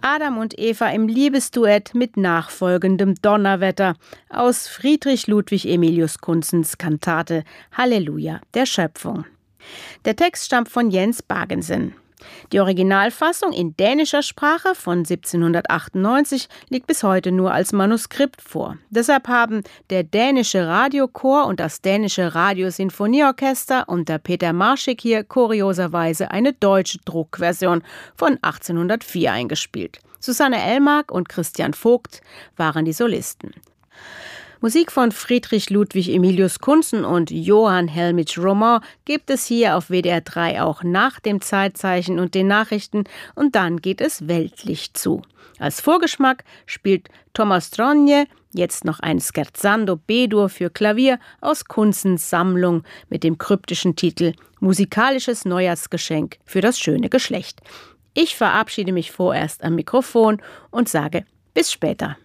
Adam und Eva im Liebesduett mit nachfolgendem Donnerwetter aus Friedrich Ludwig Emilius Kunzens Kantate Halleluja der Schöpfung. Der Text stammt von Jens Bagensen. Die Originalfassung in dänischer Sprache von 1798 liegt bis heute nur als Manuskript vor. Deshalb haben der dänische Radiochor und das dänische Radiosinfonieorchester unter Peter Marschig hier kurioserweise eine deutsche Druckversion von 1804 eingespielt. Susanne Elmark und Christian Vogt waren die Solisten. Musik von Friedrich Ludwig Emilius Kunzen und Johann Helmich Roman gibt es hier auf WDR 3 auch nach dem Zeitzeichen und den Nachrichten und dann geht es weltlich zu. Als Vorgeschmack spielt Thomas Tronje jetzt noch ein Scherzando B-Dur für Klavier aus Kunzens Sammlung mit dem kryptischen Titel Musikalisches Neujahrsgeschenk für das schöne Geschlecht. Ich verabschiede mich vorerst am Mikrofon und sage bis später.